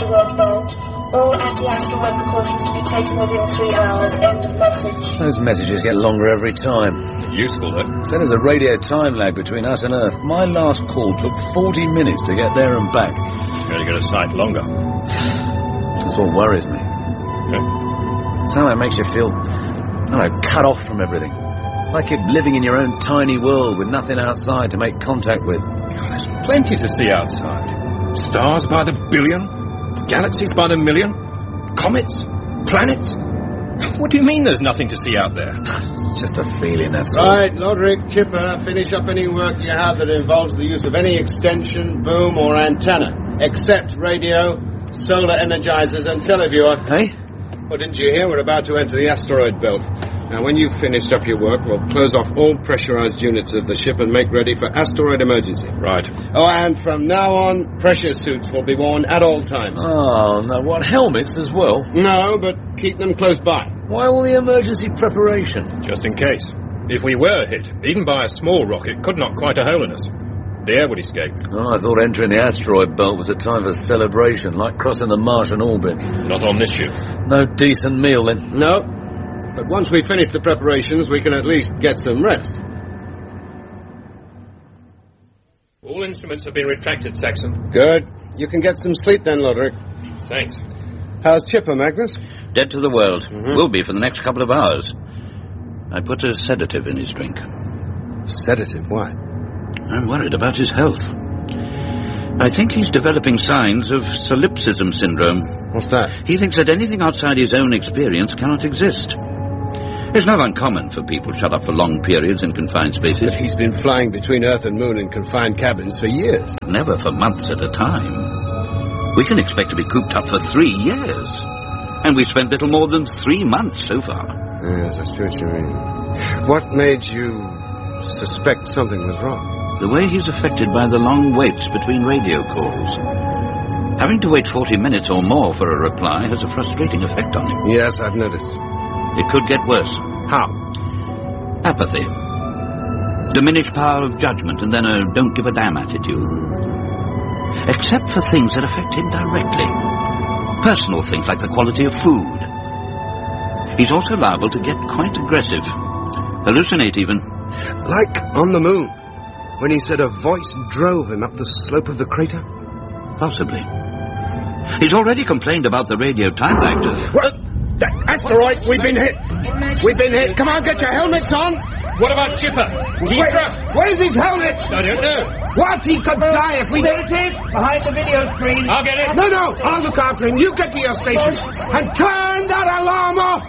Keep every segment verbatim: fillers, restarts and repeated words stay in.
asteroid belt. All anti-asteroid precautions to be taken within three hours. End of message. Those messages get longer every time. Useful, though. So there's a radio time lag between us and Earth. My last call took forty minutes to get there and back. You're going to get a sight longer. That's what worries me. Okay. Somehow it makes you feel, I don't know, cut off from everything. Like you're living in your own tiny world with nothing outside to make contact with. God, there's plenty to see outside. Stars by the billion. Galaxies by the million? Comets? Planets? What do you mean there's nothing to see out there? It's just a feeling, that's all. Right, Lodrick, Chipper, finish up any work you have that involves the use of any extension, boom, or antenna, except radio, solar energizers, and televiewer. Hey? Well, didn't you hear? We're about to enter the asteroid belt. Now, when you've finished up your work, we'll close off all pressurized units of the ship and make ready for asteroid emergency. Right. Oh, and from now on, pressure suits will be worn at all times. Oh, no, what, helmets as well? No, but keep them close by. Why all the emergency preparation? Just in case. If we were hit, even by a small rocket, could knock quite a hole in us. The air would escape. Oh, I thought entering the asteroid belt was a time for celebration, like crossing the Martian orbit. Not on this ship. No decent meal, then? No. But once we finish the preparations, we can at least get some rest. All instruments have been retracted, Saxon. Good. You can get some sleep then, Lodrick. Thanks. How's Chipper, Magnus? Dead to the world. Mm-hmm. Will be for the next couple of hours. I put a sedative in his drink. Sedative? Why? I'm worried about his health. I think he's developing signs of solipsism syndrome. What's that? He thinks that anything outside his own experience cannot exist. It's not uncommon for people shut up for long periods in confined spaces. But he's been flying between Earth and Moon in confined cabins for years. Never for months at a time. We can expect to be cooped up for three years. And we've spent little more than three months so far. Yes, I see what you mean. What made you suspect something was wrong? The way he's affected by the long waits between radio calls. Having to wait forty minutes or more for a reply has a frustrating effect on him. Yes, I've noticed. It could get worse. How? Apathy. Diminished power of judgment and then a don't give a damn attitude. Except for things that affect him directly. Personal things like the quality of food. He's also liable to get quite aggressive. Hallucinate even. Like on the Moon, when he said a voice drove him up the slope of the crater? Possibly. He's already complained about the radio time lag to... What? That asteroid, we've been hit. We've been hit. Come on, get your helmets on. What about Chipper? Wait, where's his helmet? I don't know. What? He could die if we... There it is, behind the video screen. I'll get it. No, no, I'll look after him. You get to your station and turn that alarm off.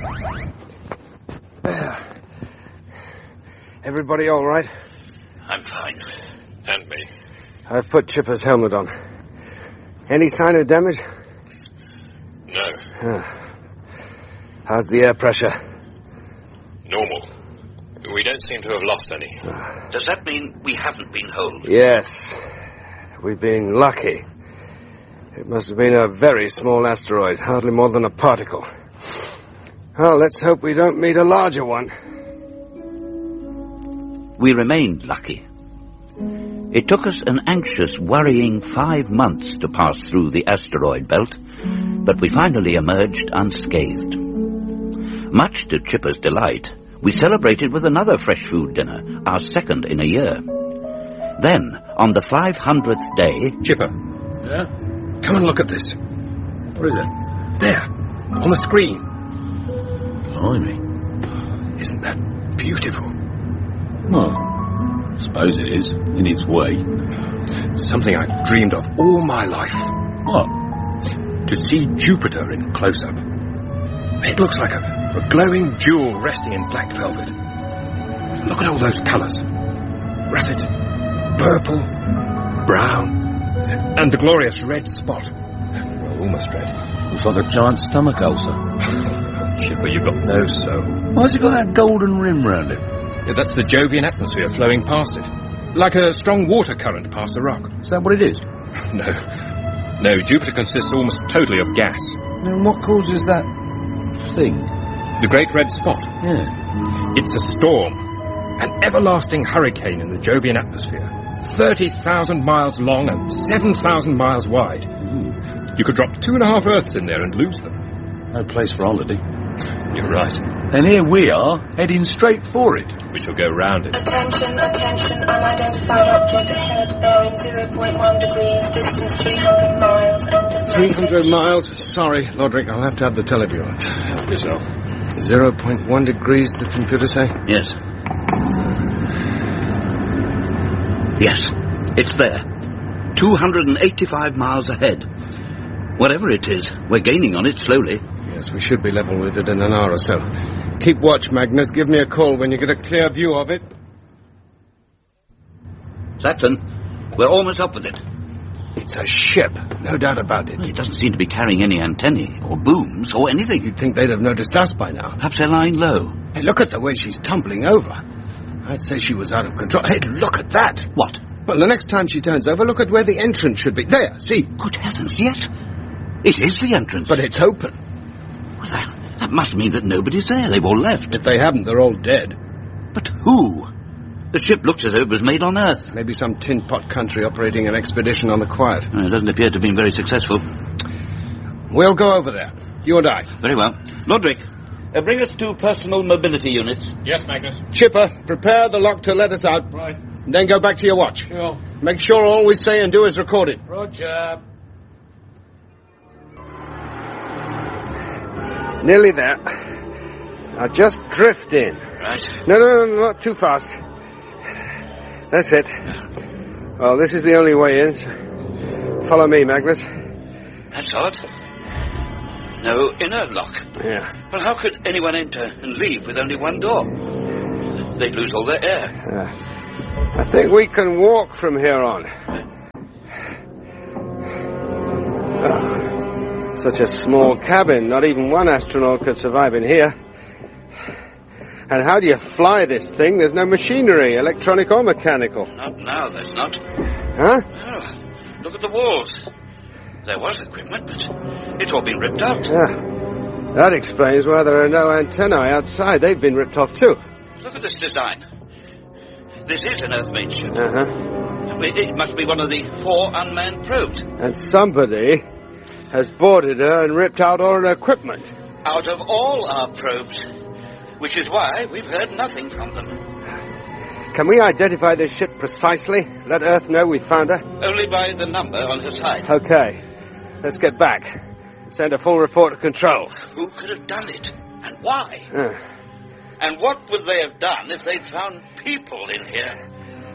There. Everybody all right? I'm fine. And me. I've put Chipper's helmet on. Any sign of damage? No. Ah. How's the air pressure? Normal. We don't seem to have lost any. Ah. Does that mean we haven't been holed? Yes. We've been lucky. It must have been a very small asteroid, hardly more than a particle. Well, let's hope we don't meet a larger one. We remained lucky. It took us an anxious, worrying five months to pass through the asteroid belt, but we finally emerged unscathed. Much to Chipper's delight, we celebrated with another fresh food dinner, our second in a year. Then, on the five hundredth day... Chipper. Yeah? Come and look at this. What is it? There, on the screen. Blimey. Isn't that beautiful? Well, I suppose it is, in its way. Something I've dreamed of all my life. What? To see Jupiter in close-up. It looks like a, a glowing jewel resting in black velvet. Look at all those colours. Russet, purple, brown, and the glorious red spot. Well, almost red. Looks like a giant stomach ulcer. Chipper, you've got no soul. Why's it got that golden rim round it? Yeah, that's the Jovian atmosphere flowing past it. Like a strong water current past a rock. Is that what it is? No. No, Jupiter consists almost totally of gas. And what causes that thing? The Great Red Spot. Yeah. It's a storm. An everlasting hurricane in the Jovian atmosphere. thirty thousand miles long and seven thousand miles wide. Ooh. You could drop two and a half Earths in there and lose them. No place for holiday. You're right. And here we are, heading straight for it. We shall go round it. Attention, attention, unidentified object ahead, bearing zero point one degrees, distance three hundred miles, and... three hundred miles? Sorry, Lodrick, I'll have to have the televiewer. Help yourself. zero point one degrees, the computer say? Yes. Yes, it's there. two hundred eighty-five miles ahead. Whatever it is, we're gaining on it slowly. Yes, we should be level with it in an hour or so. Keep watch, Magnus. Give me a call when you get a clear view of it. Saxon, we're almost up with it. It's a ship, no doubt about it. It doesn't seem to be carrying any antennae, or booms, or anything. You'd think they'd have noticed us by now. Perhaps they're lying low. Hey, look at the way she's tumbling over. I'd say she was out of control. Hey, look at that. What? Well, the next time she turns over, look at where the entrance should be. There, see? Good heavens, yes. It is the entrance. But it's open. Well, that, that must mean that nobody's there. They've all left. If they haven't, they're all dead. But who? The ship looks as though it was made on Earth. Maybe some tin pot country operating an expedition on the quiet. Uh, it doesn't appear to have been very successful. We'll go over there. You and I. Very well. Lodrick, uh, bring us two personal mobility units. Yes, Magnus. Chipper, prepare the lock to let us out. Right. Then go back to your watch. Sure. Make sure all we say and do is recorded. Roger. Nearly there. Now just drift in. Right. No, no, no, not too fast. That's it. Well, this is the only way in. So follow me, Magnus. That's odd. No inner lock. Yeah. Well, how could anyone enter and leave with only one door? They'd lose all their air. Uh, I think we can walk from here on. Oh, such a small cabin. Not even one astronaut could survive in here. And how do you fly this thing? There's no machinery, electronic or mechanical. Not now, there's not. Huh? Oh, look at the walls. There was equipment, but it's all been ripped out. Yeah. That explains why there are no antennae outside. They've been ripped off too. Look at this design. This is an Earth-made ship. Uh-huh. It, it must be one of the four unmanned probes. And somebody has boarded her and ripped out all her equipment. Out of all our probes. Which is why we've heard nothing from them. Can we identify this ship precisely? Let Earth know we found her? Only by the number on her side. Okay. Let's get back. Send a full report to control. Who could have done it? And why? Uh. And what would they have done if they'd found people in here?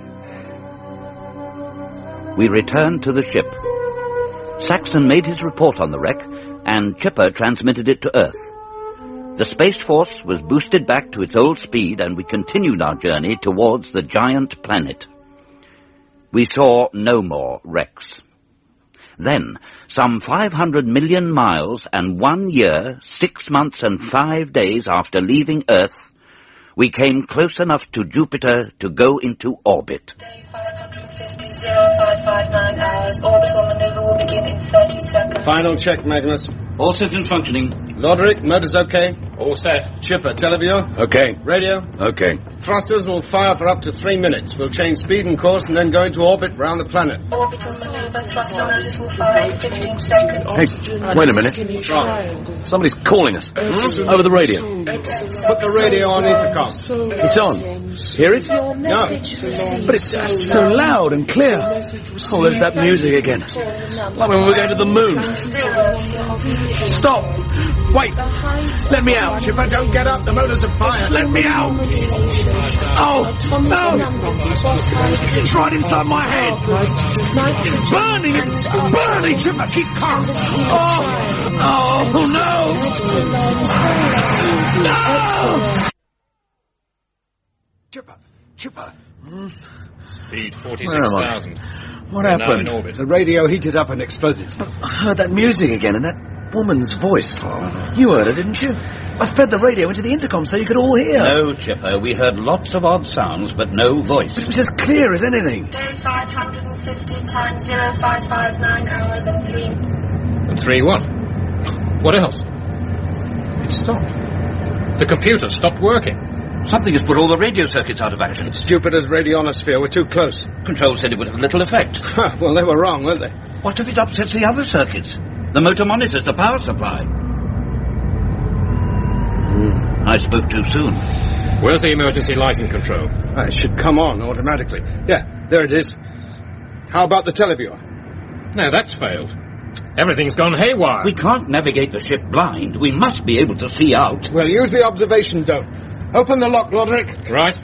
We returned to the ship. Saxon made his report on the wreck, and Chipper transmitted it to Earth. The Space Force was boosted back to its old speed, and we continued our journey towards the giant planet. We saw no more wrecks. Then, some five hundred million miles and one year, six months and five days after leaving Earth, we came close enough to Jupiter to go into orbit. Day five hundred fifty, zero five five nine hours. Orbital maneuver will begin in thirty seconds. Final check, Magnus. All systems functioning. Lodrick, motors okay? All set. Chipper, teleview? Okay. Radio? Okay. Thrusters will fire for up to three minutes. We'll change speed and course and then go into orbit round the planet. Orbital maneuver. Thruster motors will fire in fifteen seconds. Hey, wait a minute. What's wrong? Somebody's calling us. Hmm? Over the radio. Put the radio on intercom. It's on. Hear it? No. But it's uh, so loud and clear. Oh, there's that music again. Like when we were going to the moon. Stop! Wait! Let me out! Chipper, don't get up. The motors are fired. Let me out! Oh, no! It's right inside my head. It's burning! It's burning! Chipper, keep calm! Oh! Oh, no! No! Chipper, Chipper. Hmm? Speed forty-six thousand. What Now happened? in orbit. The radio heated up and exploded. But I heard that music again and that woman's voice. You heard her, didn't you? I fed the radio into the intercom so you could all hear. No, Chipper, we heard lots of odd sounds, but no voice. It was as clear as anything. Day five hundred fifty times zero five five nine hours and three... And three what? What else? It stopped. The computer stopped working. Something has put all the radio circuits out of action. It's Jupiter's radionosphere. We're too close. Control said it would have little effect. Huh, well, they were wrong, weren't they? What if it upsets the other circuits? The motor monitors the power supply. Mm. I spoke too soon. Where's the emergency lighting control? Ah, it should come on automatically. Yeah, there it is. How about the televiewer? No, that's failed. Everything's gone haywire. We can't navigate the ship blind. We must be able to see out. Well, use the observation dome. Open the lock, Loderick. Right.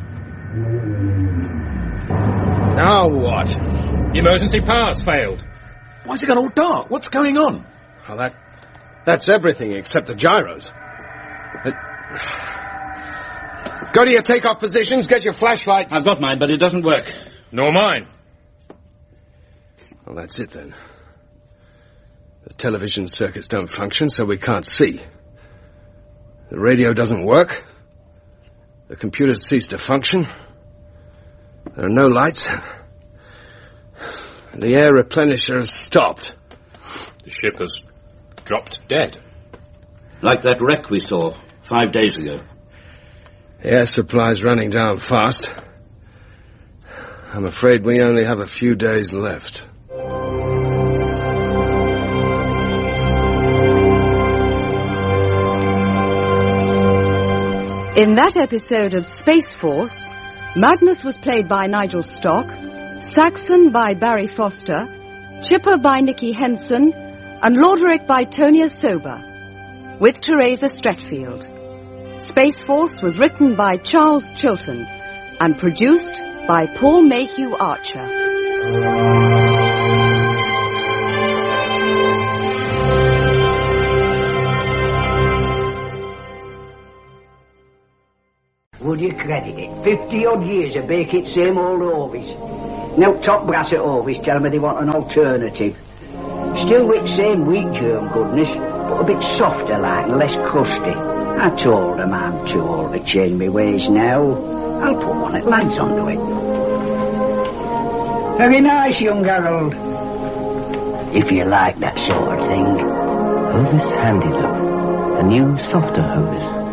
Now what? Emergency power's failed. Why's it gone all dark? What's going on? Well, that... that's everything except the gyros. But... Go to your takeoff positions, get your flashlights. I've got mine, but it doesn't work. Nor mine. Well, that's it then. The television circuits don't function, so we can't see. The radio doesn't work. The computers cease to function. There are no lights. And the air replenisher has stopped. The ship has dropped dead. Like that wreck we saw five days ago. The air supply's running down fast. I'm afraid we only have a few days left. In that episode of Space Force, Magnus was played by Nigel Stock, Saxon by Barry Foster, Chipper by Nicky Henson, and Loderick by Tonya Sober, with Teresa Stretfield. Space Force was written by Charles Chilton and produced by Paul Mayhew Archer. Would you credit it? Fifty-odd years of baking same old Ovis. Now top brass at Ovis tell me they want an alternative. Still with same wheat germ goodness, but a bit softer like and less crusty. I told them I'm too old to change my ways now. I'll put one at lads onto it. Very nice, young Harold. If you like that sort of thing. Hovis Handy Love, a new softer Hovis.